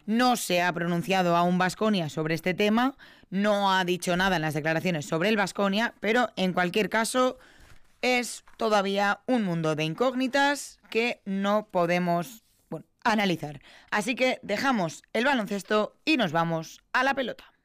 No se ha pronunciado aún Baskonia sobre este tema, no ha dicho nada en las declaraciones sobre el Baskonia, pero en cualquier caso es todavía un mundo de incógnitas que no podemos analizar. Así que dejamos el baloncesto y nos vamos a la pelota.